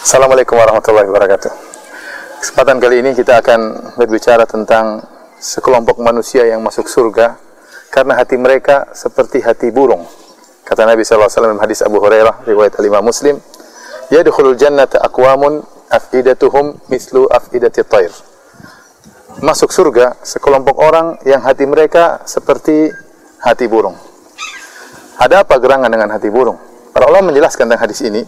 Assalamualaikum warahmatullahi wabarakatuh. Kesempatan kali ini kita akan berbicara tentang sekelompok manusia yang masuk surga karena hati mereka seperti hati burung. Kata Nabi SAW dalam hadis Abu Hurairah riwayat Al-Imam Muslim, "Yadkhulul jannata aqwamun afidatuhum mislu afidati thair." Masuk surga sekelompok orang yang hati mereka seperti hati burung. Ada apa gerangan dengan hati burung? Para ulama menjelaskan tentang hadis ini.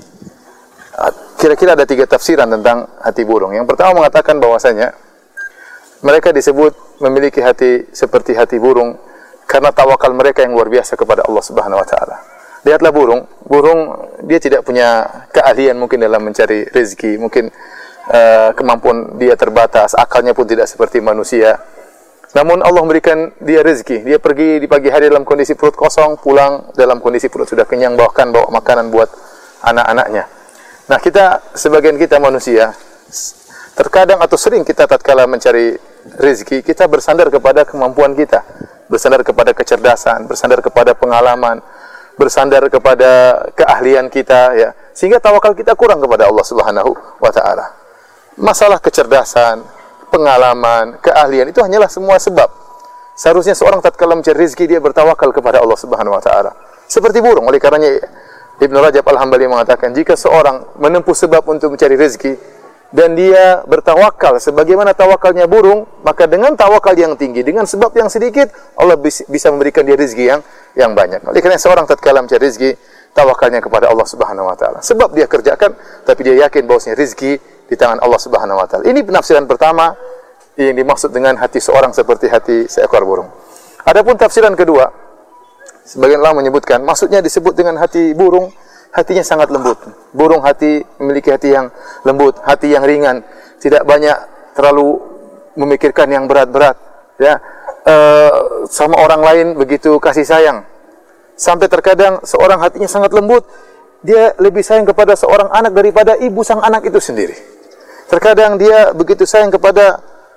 Kira-kira ada 3 tafsiran tentang hati burung. Yang pertama mengatakan bahwasanya mereka disebut memiliki hati seperti hati burung karena tawakal mereka yang luar biasa kepada Allah Subhanahu wa taala. Lihatlah burung dia tidak punya keahlian mungkin dalam mencari rezeki, mungkin kemampuan dia terbatas, akalnya pun tidak seperti manusia. Namun Allah memberikan dia rezeki. Dia pergi di pagi hari dalam kondisi perut kosong, pulang dalam kondisi perut sudah kenyang, bawa makanan buat anak-anaknya. Nah, sebagian kita manusia, terkadang atau sering kita tatkala mencari rezeki, kita bersandar kepada kemampuan kita, bersandar kepada kecerdasan, bersandar kepada pengalaman, bersandar kepada keahlian kita, ya, sehingga tawakal kita kurang kepada Allah Subhanahu wa taala. Masalah kecerdasan, pengalaman, keahlian itu hanyalah semua sebab. Seharusnya seorang tatkala mencari rezeki dia bertawakal kepada Allah Subhanahu wa taala. Seperti burung, oleh karenanya Ibnu Rajab Al-Hambali mengatakan, jika seorang menempuh sebab untuk mencari rezeki dan dia bertawakal sebagaimana tawakalnya burung, maka dengan tawakal yang tinggi, dengan sebab yang sedikit, Allah bisa memberikan dia rezeki yang banyak. Oleh karena seorang tatkala mencari rezeki, tawakalnya kepada Allah Subhanahu wa taala. Sebab dia kerjakan, tapi dia yakin bahwasanya rezeki di tangan Allah Subhanahu wa taala. Ini penafsiran pertama yang dimaksud dengan hati seorang seperti hati seekor burung. Adapun tafsiran kedua, sebagian ulama menyebutkan maksudnya disebut dengan hati burung, hatinya sangat lembut. Burung memiliki hati yang lembut, hati yang ringan, tidak banyak terlalu memikirkan yang berat-berat, ya. Sama orang lain begitu kasih sayang. Sampai terkadang seorang hatinya sangat lembut, dia lebih sayang kepada seorang anak daripada ibu sang anak itu sendiri. Terkadang dia begitu sayang kepada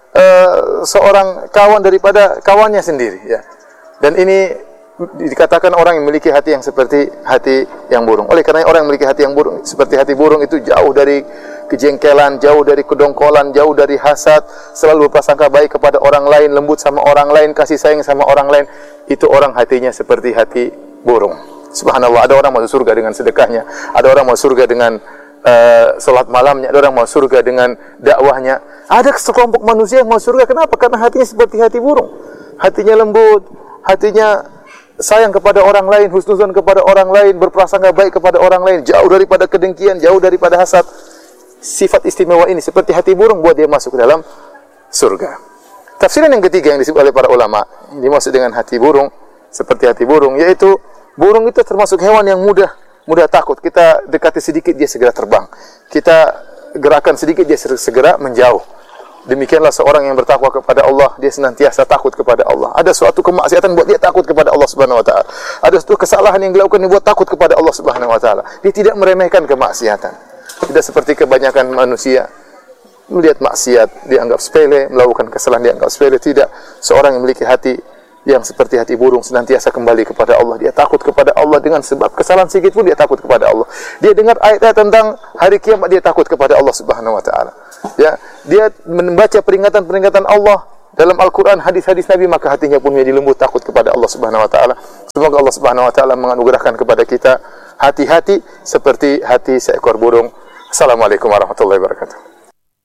seorang kawan daripada kawannya sendiri, ya. Dan ini dikatakan orang yang memiliki hati yang seperti hati yang burung. Oleh karena orang yang memiliki hati yang burung seperti hati burung itu jauh dari kejengkelan, jauh dari kedongkolan, jauh dari hasad, selalu berprasangka baik kepada orang lain, lembut sama orang lain, kasih sayang sama orang lain. Itu orang hatinya seperti hati burung. Subhanallah, ada orang masuk surga dengan sedekahnya, ada orang masuk surga dengan salat malamnya, ada orang masuk surga dengan dakwahnya. Ada sekelompok manusia yang masuk surga, kenapa? Karena hatinya seperti hati burung. Hatinya lembut, hatinya sayang kepada orang lain, husnuzon kepada orang lain, berprasangka baik kepada orang lain, jauh daripada kedengkian, jauh daripada hasad. Sifat istimewa ini seperti hati burung buat dia masuk ke dalam surga. Tafsiran yang ketiga yang disebut oleh para ulama, ini dimaksud dengan hati burung seperti hati burung, yaitu burung itu termasuk hewan yang mudah takut. Kita dekati sedikit dia segera terbang. Kita gerakan sedikit dia segera menjauh. Demikianlah seorang yang bertakwa kepada Allah, dia senantiasa takut kepada Allah. Ada suatu kemaksiatan buat dia takut kepada Allah Subhanahu wa taala. Ada suatu kesalahan yang dilakukan yang buat takut kepada Allah Subhanahu wa taala. Dia tidak meremehkan kemaksiatan. Tidak seperti kebanyakan manusia melihat maksiat dianggap sepele, melakukan kesalahan dianggap sepele. Tidak. Seorang yang memiliki hati yang seperti hati burung senantiasa kembali kepada Allah. Dia takut kepada Allah dengan sebab kesalahan sedikit pun dia takut kepada Allah. Dia dengar ayat-ayat tentang hari kiamat, dia takut kepada Allah Subhanahu wa taala. Ya, dia membaca peringatan-peringatan Allah dalam Al-Qur'an, hadis-hadis Nabi, maka hatinya pun menjadi lembut takut kepada Allah Subhanahu wa taala. Semoga Allah Subhanahu wa taala menganugerahkan kepada kita hati-hati seperti hati seekor burung. Assalamualaikum warahmatullahi wabarakatuh.